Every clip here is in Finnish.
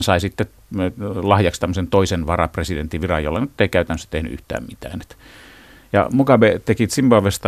sai sitten lahjaksi tämmöisen toisen varapresidentin viran, jolla nyt ei käytännössä tehnyt yhtään mitään. Ja Mugabe teki Zimbabwesta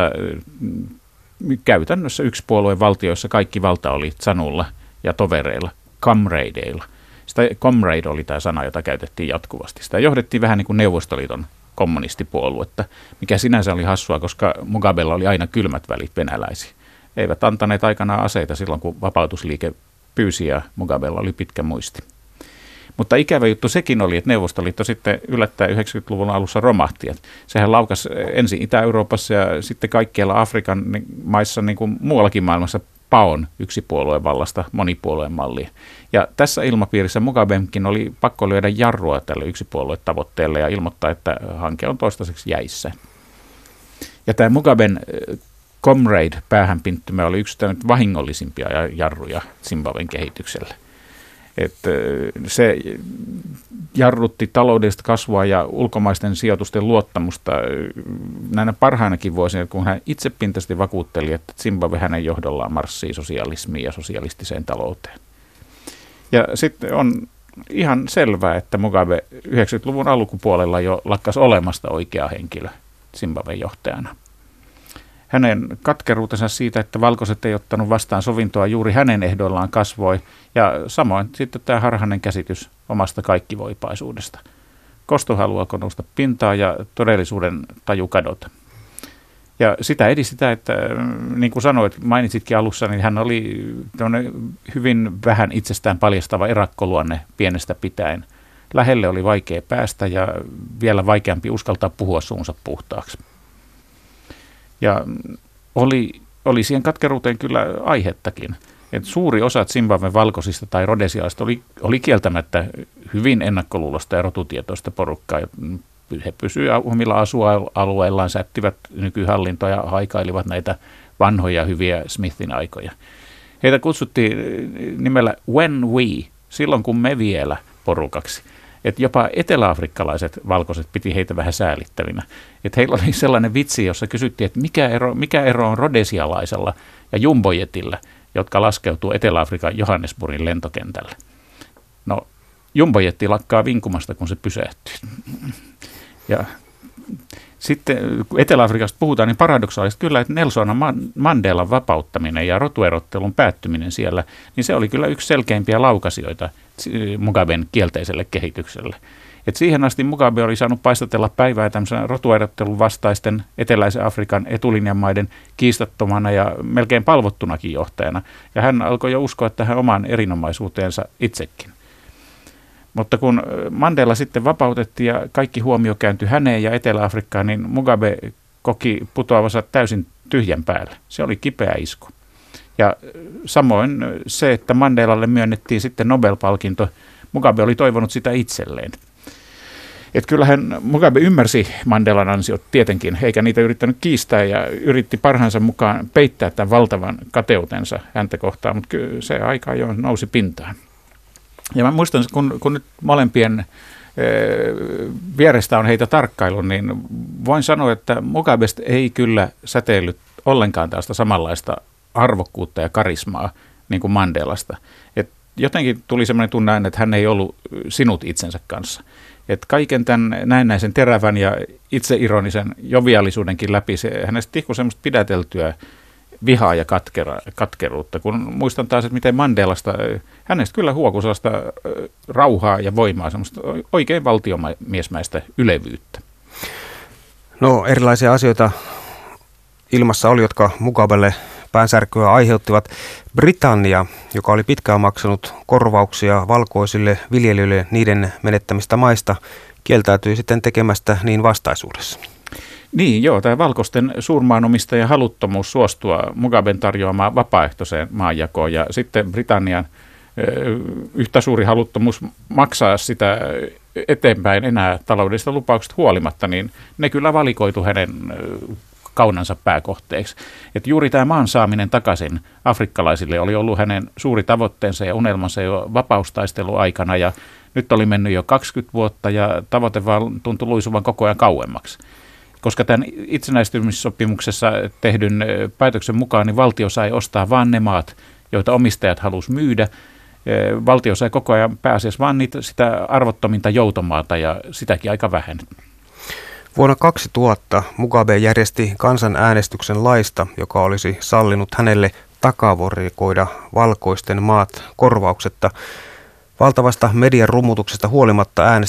käytännössä yksipuolueen valtio, jossa kaikki valta oli Zanulla ja tovereilla, comradeilla. Sitä comrade oli tämä sana, jota käytettiin jatkuvasti. Sitä johdettiin vähän niin kuin Neuvostoliiton kommunistipuoluetta, mikä sinänsä oli hassua, koska Mugabella oli aina kylmät välit venäläisiä. Eivät antaneet aikanaan aseita silloin, kun vapautusliike pyysi ja Mugabella oli pitkä muisti. Mutta ikävä juttu sekin oli, että Neuvostoliitto sitten yllättäen 90-luvun alussa romahti. Että sehän laukasi ensin Itä-Euroopassa ja sitten kaikkialla Afrikan maissa, niin kuin muuallakin maailmassa, paon yksipuolueen vallasta monipuolueen mallia. Ja tässä ilmapiirissä Mugabenkin oli pakko lyödä jarrua tälle yksipuoluetavoitteelle ja ilmoittaa, että hanke on toistaiseksi jäissä. Ja tämä Mugaben comrade-päähänpinttymä oli yksi vahingollisimpia jarruja Zimbabwen kehitykselle. Että se jarrutti taloudellista kasvua ja ulkomaisten sijoitusten luottamusta näinä parhainakin vuosina, kun hän itsepintaisesti vakuutteli, että Zimbabwe hänen johdollaan marssii sosialismiin ja sosialistiseen talouteen. Ja sitten on ihan selvää, että Mugabe 90-luvun alkupuolella jo lakkasi olemasta oikea henkilö Zimbabwen johtajana. Hänen katkeruutensa siitä, että valkoiset ei ottanut vastaan sovintoa juuri hänen ehdoillaan kasvoi, ja samoin sitten tämä harhainen käsitys omasta kaikkivoipaisuudesta. Kosto haluaa nousta pintaan ja todellisuuden taju kadota. Ja sitä edistetään, että niin kuin sanoit, mainitsitkin alussa, niin hän oli hyvin vähän itsestään paljastava erakkoluonne pienestä pitäen. Lähelle oli vaikea päästä ja vielä vaikeampi uskaltaa puhua suunsa puhtaaksi. Ja oli siihen katkeruuteen kyllä aihettakin. Et suuri osa Zimbabwen valkoisista tai rodesialaisista oli kieltämättä hyvin ennakkoluulosta ja rotutietoista porukkaa. He pysyivät omilla asualueillaan, sättivät nykyhallintoa ja haikailivat näitä vanhoja hyviä Smithin aikoja. Heitä kutsuttiin nimellä When We, silloin kun me vielä porukaksi. Että jopa eteläafrikkalaiset valkoiset piti heitä vähän säälittävinä. Että heillä oli sellainen vitsi, jossa kysyttiin, että mikä ero on rodesialaisella ja jumbojetillä, jotka laskeutuu Etelä-Afrikan Johannesburgin lentokentälle. No, jumbojetti lakkaa vinkumasta, kun se pysähtyy. Ja sitten kun Etelä-Afrikasta puhutaan, niin paradoksaalisesti kyllä, että Nelson Mandelan vapauttaminen ja rotuerottelun päättyminen siellä, niin se oli kyllä yksi selkeimpiä laukasijoita Mugaben kielteiselle kehitykselle. Et siihen asti Mugabe oli saanut paistatella päivää tämmöisen rotuerottelun vastaisten eteläisen Afrikan etulinjamaiden kiistattomana ja melkein palvottunakin johtajana. Ja hän alkoi jo uskoa tähän omaan erinomaisuuteensa itsekin. Mutta kun Mandela sitten vapautettiin ja kaikki huomio kääntyi häneen ja Etelä-Afrikkaan, niin Mugabe koki putoavansa täysin tyhjän päälle. Se oli kipeä isku. Ja samoin se, että Mandelalle myönnettiin sitten Nobel-palkinto, Mugabe oli toivonut sitä itselleen. Että kyllähän Mugabe ymmärsi Mandelan ansiot tietenkin, eikä niitä yrittänyt kiistää ja yritti parhaansa mukaan peittää tämän valtavan kateutensa häntä kohtaan, mutta kyllä se aika jo nousi pintaan. Ja mä muistan, kun nyt molempien vierestä on heitä tarkkailu, niin voin sanoa, että Mugabesta ei kyllä säteillyt ollenkaan tästä samanlaista arvokkuutta ja karismaa niin kuin Mandelasta. Et jotenkin tuli sellainen tunne, että hän ei ollut sinut itsensä kanssa. Et kaiken tämän näennäisen terävän ja itseironisen joviaalisuudenkin läpi hänestä tihkui semmoista pidäteltyä vihaa ja katkeruutta, kun muistan taas, että miten Mandelasta, hänestä kyllä huokui sellaista rauhaa ja voimaa, semmoista oikein valtiomiesmäistä ylevyyttä. No, erilaisia asioita ilmassa oli, jotka Mugabelle päänsärkyä aiheuttivat. Britannia, joka oli pitkään maksanut korvauksia valkoisille viljelijöille niiden menettämistä maista, kieltäytyi sitten tekemästä niin vastaisuudessa. Niin, joo, tämä valkoisten suurmaanomistajan haluttomuus suostua Mugaben tarjoamaan vapaaehtoiseen maanjakoon ja sitten Britannian yhtä suuri haluttomuus maksaa sitä eteenpäin enää taloudellisista lupauksista huolimatta, niin ne kyllä valikoitu hänen kaunansa pääkohteeksi. Että juuri tämä maan saaminen takaisin afrikkalaisille oli ollut hänen suuri tavoitteensa ja unelmansa jo vapaustaisteluaikana ja nyt oli mennyt jo 20 vuotta ja tavoite vaan tuntui luisuvan koko ajan kauemmaksi. Koska tämän itsenäistymissopimuksessa tehdyn päätöksen mukaan niin valtio sai ostaa vain ne maat, joita omistajat halusi myydä, Valtio sai koko ajan pääasiassa vaan sitä arvottominta joutomaata ja sitäkin aika vähän. Vuonna 2000 Mugabe järjesti kansanäänestyksen laista, joka olisi sallinut hänelle takavarikoida valkoisten maat korvauksetta. Valtavasta median rummutuksesta huolimatta äänestäjät